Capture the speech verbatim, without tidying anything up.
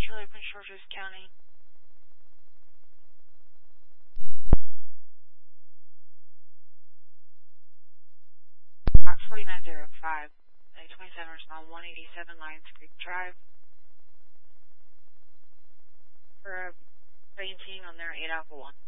Charlie, Prince George's County. forty-nine zero five, twenty-seven respond one eighty-seven Lions Creek Drive. For a rain team on their eight Alpha one.